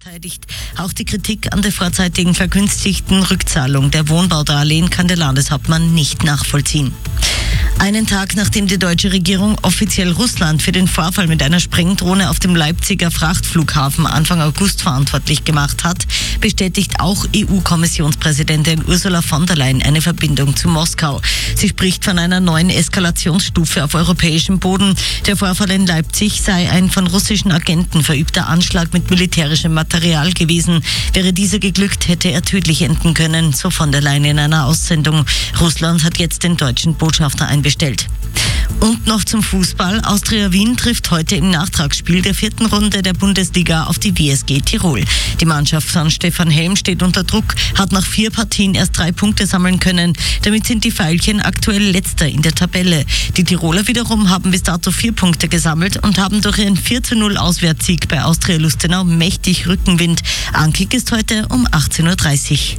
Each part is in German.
verteidigt. Auch die Kritik an der vorzeitigen vergünstigten Rückzahlung der Wohnbaudarlehen kann der Landeshauptmann nicht nachvollziehen. Einen Tag nachdem die deutsche Regierung offiziell Russland für den Vorfall mit einer Sprengdrohne auf dem Leipziger Frachtflughafen Anfang August verantwortlich gemacht hat, bestätigt auch EU-Kommissionspräsidentin Ursula von der Leyen eine Verbindung zu Moskau. Sie spricht von einer neuen Eskalationsstufe auf europäischem Boden. Der Vorfall in Leipzig sei ein von russischen Agenten verübter Anschlag mit militärischem Material gewesen. Wäre dieser geglückt, hätte er tödlich enden können, so von der Leyen in einer Aussendung. Russland hat jetzt den deutschen Botschafter einbestellt. Und noch zum Fußball. Austria Wien trifft heute im Nachtragsspiel der 4. Runde der Bundesliga auf die WSG Tirol. Die Mannschaft von Stefan Helm steht unter Druck, hat nach 4 Partien erst 3 Punkte sammeln können. Damit sind die Veilchen aktuell Letzter in der Tabelle. Die Tiroler wiederum haben bis dato 4 Punkte gesammelt und haben durch ihren 4:0 Auswärtssieg bei Austria Lustenau mächtig Rückenwind. Ankick ist heute um 18:30 Uhr.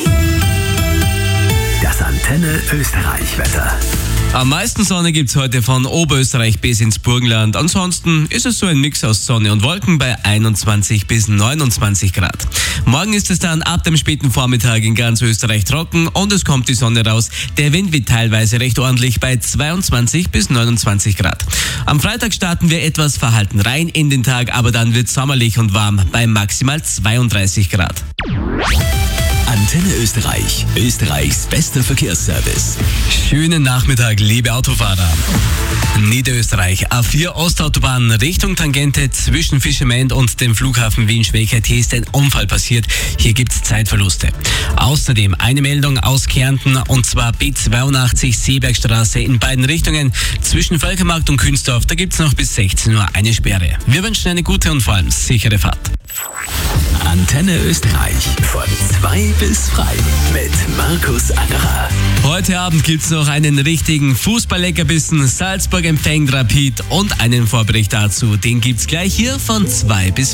Das Antenne Österreich-Wetter. Am meisten Sonne gibt's heute von Oberösterreich bis ins Burgenland. Ansonsten ist es so ein Mix aus Sonne und Wolken bei 21 bis 29 Grad. Morgen ist es dann ab dem späten Vormittag in ganz Österreich trocken und es kommt die Sonne raus. Der Wind wird teilweise recht ordentlich bei 22 bis 29 Grad. Am Freitag starten wir etwas verhalten rein in den Tag, aber dann wird sommerlich und warm bei maximal 32 Grad. Antenne Österreich, Österreichs bester Verkehrsservice. Schönen Nachmittag, liebe Autofahrer. Niederösterreich, A4 Ostautobahn Richtung Tangente zwischen Fischement und dem Flughafen Wien-Schwechat. Hier ist ein Unfall passiert. Hier gibt's Zeitverluste. Außerdem eine Meldung aus Kärnten und zwar B82 Seebergstraße in beiden Richtungen zwischen Völkermarkt und Künzdorf. Da gibt's noch bis 16 Uhr eine Sperre. Wir wünschen eine gute und vor allem sichere Fahrt. Antenne Österreich von 2 bis frei mit Markus Angerer. Heute Abend gibt's noch einen richtigen Fußball-Leckerbissen. Salzburg empfängt Rapid und einen Vorbericht dazu. Den gibt's gleich hier von 2 bis